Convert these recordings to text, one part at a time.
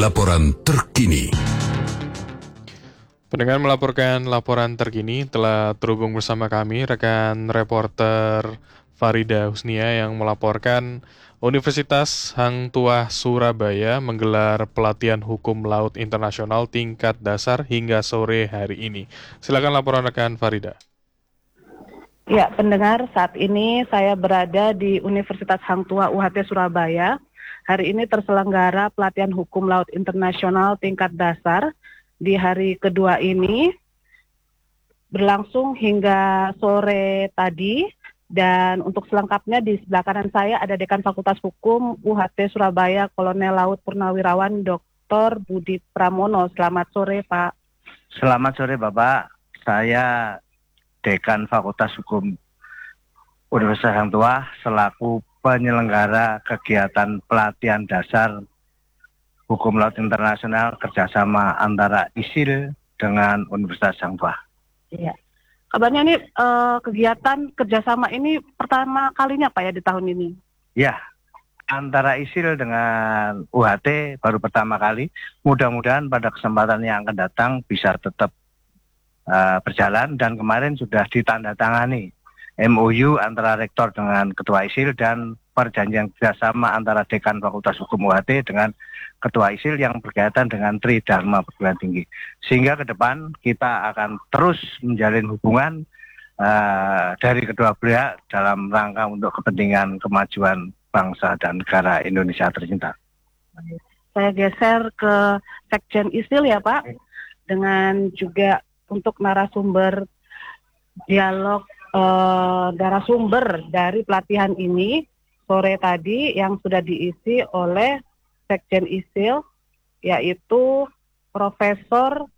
laporan terkini. Pendengar melaporkan laporan terkini telah terhubung bersama kami rekan reporter Farida Husnia yang melaporkan Universitas Hang Tuah Surabaya menggelar pelatihan hukum laut internasional tingkat dasar hingga sore hari ini. Silakan laporan rekan Farida. Ya, pendengar, saat ini saya berada di Universitas Hang Tuah UHT Surabaya. Hari ini terselenggara pelatihan hukum laut internasional tingkat dasar. Di hari kedua ini berlangsung hingga sore tadi, dan untuk selengkapnya di sebelah kanan saya ada Dekan Fakultas Hukum UHT Surabaya Kolonel Laut Purnawirawan Dr. Budi Pramono. Selamat sore, Pak. Selamat sore, Bapak. Saya Dekan Fakultas Hukum Universitas Hang Tuah selaku penyelenggara kegiatan pelatihan dasar Hukum Laut Internasional kerjasama antara ISIL dengan Universitas Hang Tuah. Iya. Kabarnya ini kegiatan kerjasama ini pertama kalinya Pak ya di tahun ini? Ya, antara ISIL dengan UHT baru pertama kali. Mudah-mudahan pada kesempatan yang akan datang bisa tetap berjalan, dan kemarin sudah ditandatangani MOU antara rektor dengan ketua ISIL dan perjanjian kerjasama antara Dekan Fakultas Hukum UHT dengan Ketua ISIL yang berkaitan dengan Tridharma Perguruan Tinggi. Sehingga ke depan kita akan terus menjalin hubungan dari kedua pihak dalam rangka untuk kepentingan kemajuan bangsa dan negara Indonesia tercinta. Saya geser ke Sekjen ISIL ya Pak, dengan juga untuk narasumber dialog narasumber dari pelatihan ini sore tadi yang sudah diisi oleh Sekjen ISIL, yaitu Profesor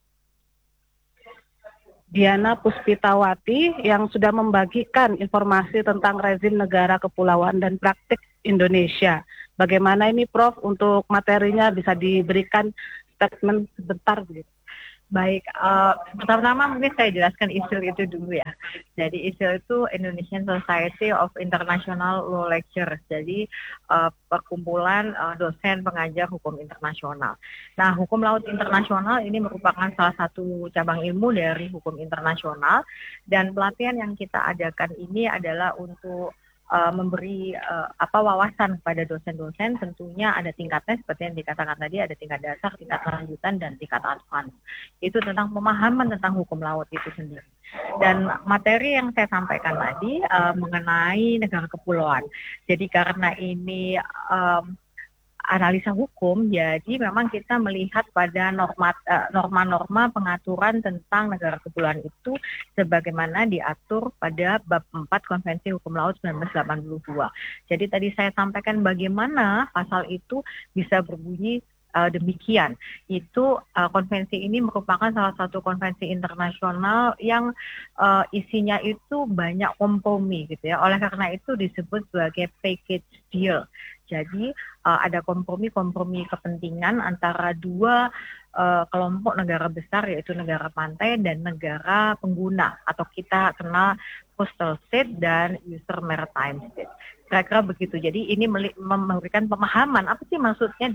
Diana Puspitawati yang sudah membagikan informasi tentang rezim negara kepulauan dan praktik Indonesia. Bagaimana ini Prof, untuk materinya bisa diberikan statement sebentar begitu? Baik, pertama-tama mungkin saya jelaskan ISIL itu dulu ya. Jadi ISIL itu Indonesian Society of International Law Lecturers. Jadi perkumpulan dosen pengajar hukum internasional. Nah, hukum laut internasional ini merupakan salah satu cabang ilmu dari hukum internasional, dan pelatihan yang kita adakan ini adalah untuk memberi wawasan kepada dosen-dosen. Tentunya ada tingkatnya seperti yang dikatakan tadi, ada tingkat dasar, tingkat lanjutan, dan tingkat advance. Itu tentang pemahaman tentang hukum laut itu sendiri. Dan materi yang saya sampaikan tadi mengenai negara kepulauan. Jadi karena ini analisa hukum, jadi memang kita melihat pada norma-norma pengaturan tentang negara kepulauan itu sebagaimana diatur pada bab 4 Konvensi Hukum Laut 1982. Jadi tadi saya sampaikan bagaimana pasal itu bisa berbunyi demikian. Itu konvensi ini merupakan salah satu konvensi internasional yang isinya itu banyak kompromi gitu ya. Oleh karena itu disebut sebagai package deal. Jadi ada kompromi kepentingan antara dua kelompok negara besar, yaitu negara pantai dan negara pengguna, atau kita kenal coastal state dan user maritime state. Kira-kira begitu. Jadi ini memberikan pemahaman apa sih maksudnya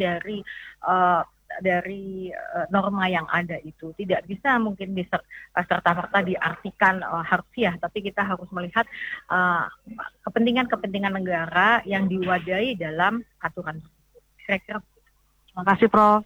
dari norma yang ada itu. Tidak bisa mungkin serta-merta diartikan harfiah, tapi kita harus melihat kepentingan-kepentingan negara yang diwadahi dalam aturan. Kira-kira. Terima kasih Prof.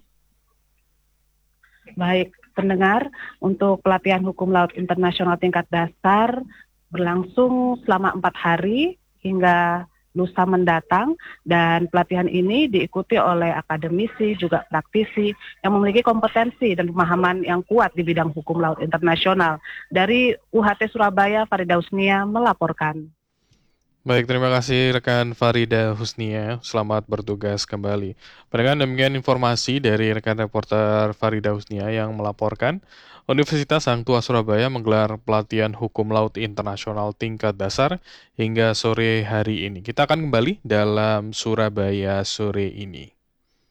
Baik, pendengar, untuk pelatihan hukum laut internasional tingkat dasar berlangsung selama 4 hari hingga lusa mendatang, dan pelatihan ini diikuti oleh akademisi juga praktisi yang memiliki kompetensi dan pemahaman yang kuat di bidang hukum laut internasional. Dari UHT Surabaya, Farida Husnia melaporkan. Baik, terima kasih rekan Farida Husnia. Selamat bertugas kembali. Pendengar, demikian informasi dari rekan reporter Farida Husnia yang melaporkan Universitas Hang Tuah Surabaya menggelar pelatihan hukum laut internasional tingkat dasar hingga sore hari ini. Kita akan kembali dalam Surabaya sore ini.